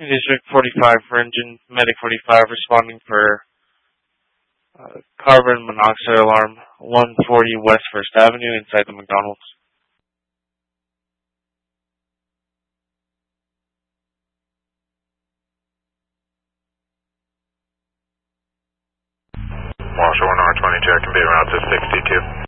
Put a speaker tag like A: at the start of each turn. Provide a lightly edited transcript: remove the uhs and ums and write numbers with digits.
A: District 45 for engine, Medic 45 responding for carbon monoxide alarm 140 West 1st Avenue inside the McDonald's.
B: Marshall 1R20, check and be around to 62.